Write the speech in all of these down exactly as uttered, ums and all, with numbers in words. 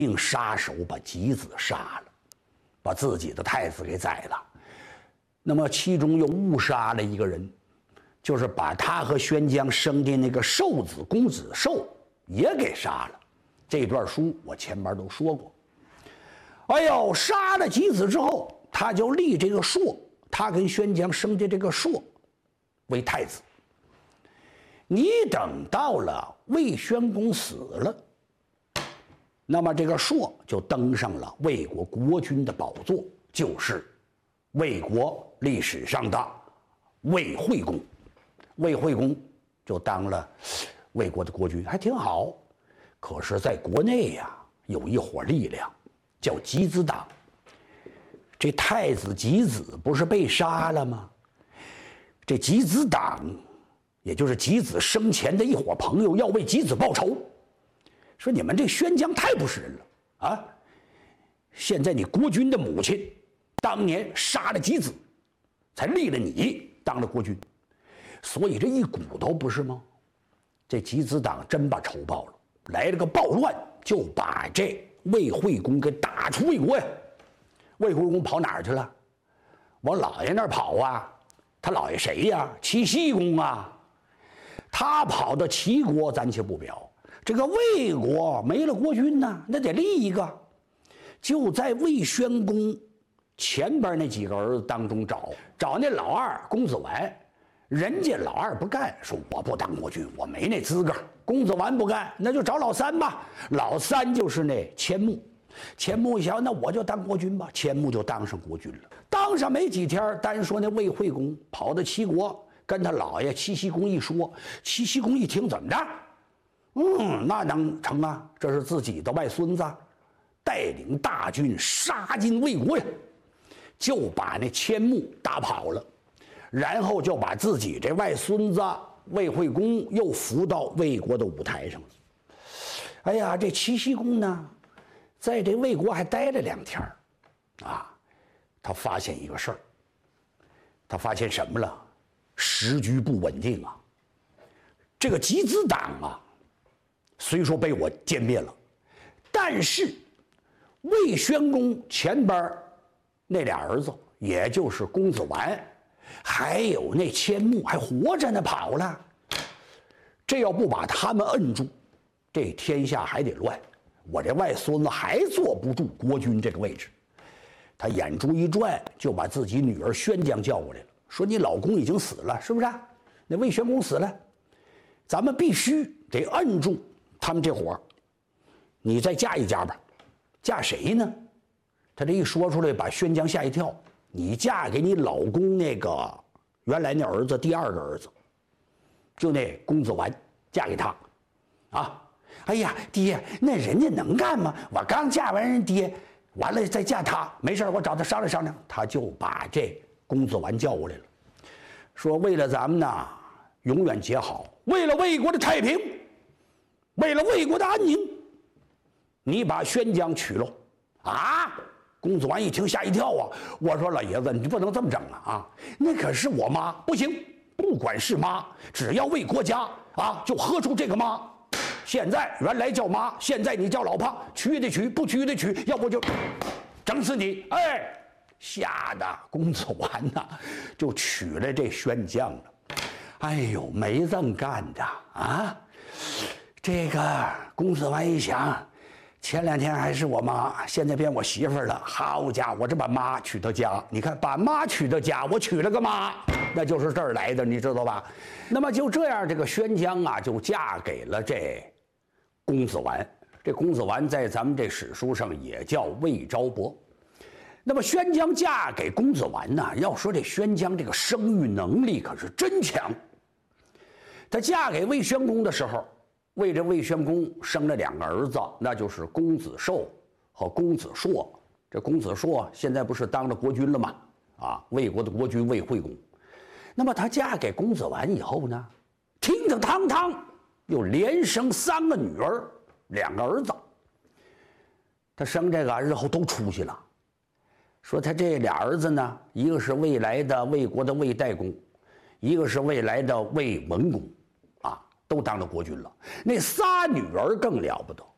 令杀手把吉子杀了，把自己的太子给宰了。那么其中又误杀了一个人，就是把他和宣姜生的那个寿子公子寿也给杀了。这段书我前边都说过。哎呦，杀了吉子之后，他就立这个硕，他跟宣姜生的这个硕为太子。你等到了魏宣公死了，那么这个硕就登上了魏国国君的宝座，就是魏国历史上的魏惠公。魏惠公就当了魏国的国君，还挺好。可是在国内呀、啊，有一伙力量叫吉子党。这太子吉子不是被杀了吗？这吉子党，也就是吉子生前的一伙朋友，要为吉子报仇，说你们这宣姜太不是人了啊！现在你国君的母亲当年杀了吉子，才立了你当了国君，所以这一骨头不是吗？这吉子党真把仇报了，来了个暴乱，就把这魏惠公给打出魏国呀。魏惠公跑哪儿去了？往老爷那儿跑啊！他老爷谁呀？齐僖公啊！他跑到齐国，暂且不表。这个魏国没了国君呢，那得立一个。就在魏宣公前边那几个儿子当中找找那老二公子完，人家老二不干，说我不当国君，我没那资格。公子完不干，那就找老三吧。老三就是那千木。千木一想，那我就当国君吧。千木就当上国君了。当上没几天，单说那魏惠公跑到齐国，跟他老爷齐僖公一说，齐僖公一听，怎么着？嗯，那能成啊？这是自己的外孙子，带领大军杀进魏国呀，就把那千木打跑了，然后就把自己这外孙子魏惠公又扶到魏国的舞台上了。哎呀，这齐僖公呢，在这魏国还待了两天啊，他发现一个事儿，他发现什么了？时局不稳定啊！这个吉子党啊，虽说被我歼灭了，但是魏宣公前边那俩儿子，也就是公子完，还有那千木还活着呢，跑了。这要不把他们摁住，这天下还得乱。我这外孙子还坐不住国君这个位置。他眼珠一转，就把自己女儿宣姜叫过来了，说：“你老公已经死了，是不是？那魏宣公死了，咱们必须得摁住他们这伙儿。你再嫁一家吧，嫁谁呢？”他这一说出来，把宣姜吓一跳。你嫁给你老公那个原来那儿子第二个儿子，就那公子完，嫁给他，啊。哎呀，爹，那人家能干吗？我刚嫁完人爹，完了再嫁他，没事，我找他商量商量。他就把这公子完叫过来了，说：“为了咱们呐永远结好，为了魏国的太平，为了魏国的安宁，你把宣姜娶了。”啊！公子完一听吓一跳啊！我说：“老爷子，你不能这么整啊！啊，那可是我妈，不行，不管是妈，只要为国家啊，就喝出这个妈。现在原来叫妈，现在你叫老婆，娶也得娶，不娶也得娶，要不就整死你！”哎，吓得公子完呐，就娶了这宣姜了。哎呦，没这么干的啊！这个公子完一想，前两天还是我妈，现在变我媳妇儿了。好家伙，我这把妈娶到家，你看把妈娶到家，我娶了个妈，那就是这儿来的，你知道吧？那么就这样，这个宣姜啊，就嫁给了这公子完。这公子完在咱们这史书上也叫魏昭伯。那么宣姜嫁给公子完呢，要说这宣姜这个生育能力可是真强。她嫁给魏宣公的时候，为这魏宣公生了两个儿子，那就是公子寿和公子硕。这公子硕现在不是当了国君了吗？啊，魏国的国君魏惠公。那么她嫁给公子完以后呢，听着堂堂又连生三个女儿，两个儿子。她生这个日后都出息了。说她这俩儿子呢，一个是未来的魏国的魏代公，一个是未来的魏文公。都当了国君了。那仨女儿更了不得，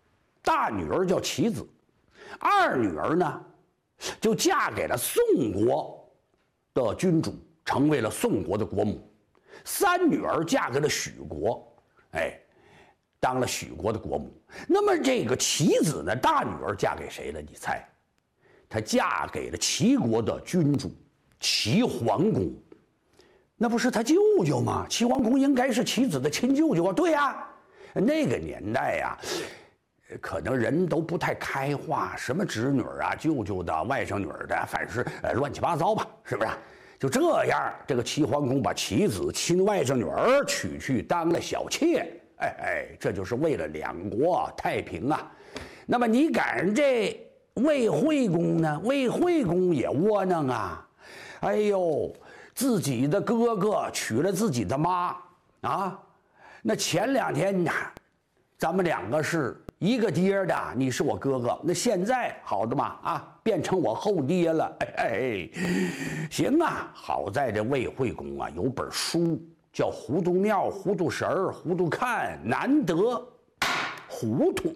大女儿叫齐子，二女儿呢就嫁给了宋国的君主，成为了宋国的国母。三女儿嫁给了许国，哎，当了许国的国母。那么这个齐子呢，大女儿嫁给谁了？你猜？她嫁给了齐国的君主齐桓公。那不是他舅舅吗？齐桓公应该是齐子的亲舅舅啊。对呀、啊，那个年代呀、啊，可能人都不太开化，什么侄女啊、舅舅的、外甥女的，反正是呃乱七八糟吧，是不是？就这样，这个齐桓公把齐子亲外甥女儿娶去当了小妾，哎哎，这就是为了两国太平啊。那么你赶上这魏惠公呢？魏惠公也窝囊啊，哎呦。自己的哥哥娶了自己的妈啊，那前两天咱们两个是一个爹的，你是我哥哥，那现在好的嘛啊，变成我后爹了，哎哎，行啊，好在这魏惠公啊有本书叫《糊涂庙》，糊涂神儿，糊涂看，难得糊涂。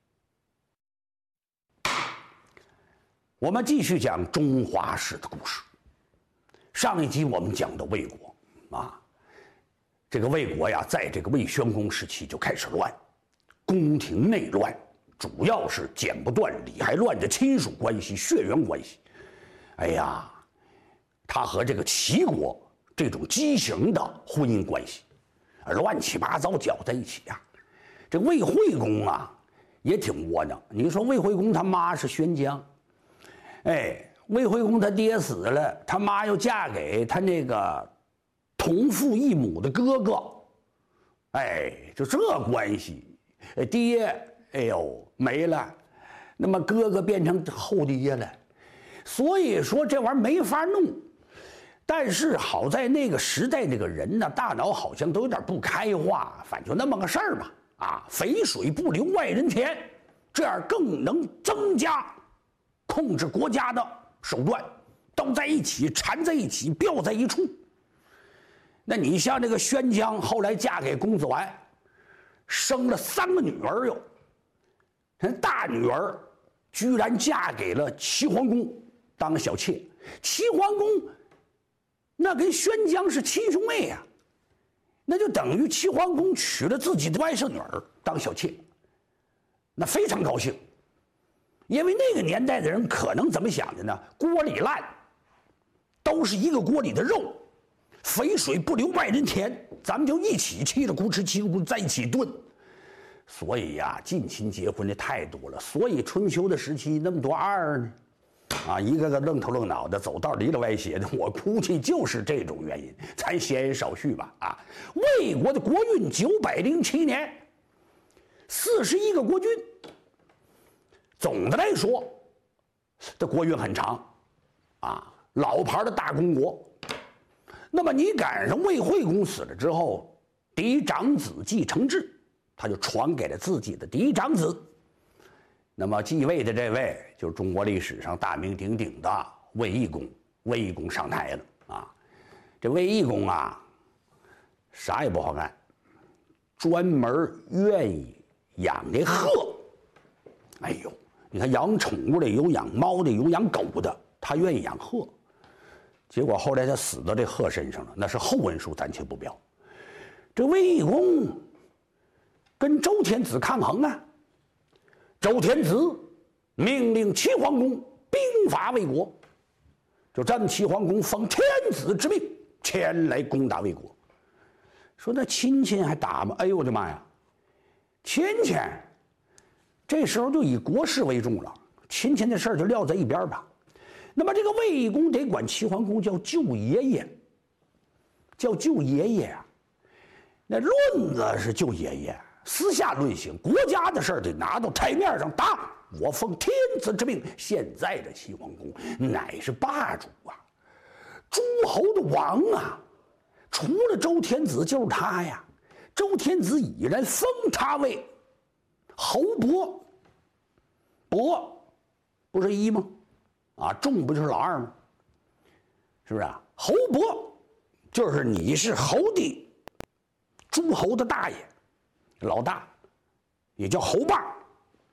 我们继续讲中华史的故事。上一集我们讲的魏国啊，这个魏国呀，在这个魏宣公时期就开始乱，宫廷内乱，主要是剪不断理还乱的亲属关系、血缘关系。哎呀，他和这个齐国这种畸形的婚姻关系，乱七八糟搅在一起呀、啊。这魏惠公啊，也挺窝囊。你说魏惠公他妈是宣姜，哎。魏惠公他爹死了，他妈又嫁给他那个同父异母的哥哥，哎，就这关系，爹哎呦没了，那么哥哥变成后爹了，所以说这玩意儿没法弄。但是好在那个时代那个人呢，大脑好像都有点不开化，反正就那么个事儿嘛，啊，肥水不流外人田，这样更能增加控制国家的手段，都在一起，缠在一起，吊在一处。那你像这个宣姜，后来嫁给公子完，生了三个女儿哟。人大女儿居然嫁给了齐桓公当小妾，齐桓公那跟宣姜是亲兄妹呀、啊，那就等于齐桓公娶了自己的外甥女儿当小妾，那非常高兴。因为那个年代的人可能怎么想的呢？锅里烂，都是一个锅里的肉，肥水不流外人田，咱们就一起嘁了咕哧嘁了咕哧在一起炖。所以呀、啊，近亲结婚的太多了，所以春秋的时期那么多二呢，啊，一个个愣头愣脑的，走道离了歪斜的，我估计就是这种原因。咱闲言少叙吧。啊，魏国的国运九百零七年，四十一个国君。总的来说，这国运很长，啊，老牌的大公国。那么你赶上魏惠公死了之后，嫡长子继承制，他就传给了自己的嫡长子。那么继位的这位就是中国历史上大名鼎鼎的卫懿公。卫懿公上台了啊，这卫懿公啊，啥也不好干，专门愿意养那鹤。哎呦！你看，养宠物的有养猫的，有养狗的，他愿意养鹤。结果后来他死到这鹤身上了，那是后文书，暂且不表。这卫懿公跟周天子抗衡啊，周天子命令齐桓公兵伐魏国，就这么齐桓公奉天子之命前来攻打魏国。说那亲戚还打吗？哎呦我的妈呀，亲戚！这时候就以国事为重了，亲戚的事儿就撂在一边吧。那么这个卫懿公得管齐桓公叫舅爷爷，叫舅爷爷啊。那论子是舅爷爷，私下论行，国家的事儿得拿到台面上打。我奉天子之命，现在的齐桓公乃是霸主啊，诸侯的王啊，除了周天子就是他呀。周天子已然封他为侯伯，伯不是一吗？啊，仲不就是老二吗？是不是啊？侯伯就是你是侯地，诸侯的大爷，老大，也叫侯霸。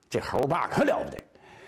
这猴爸可了不得，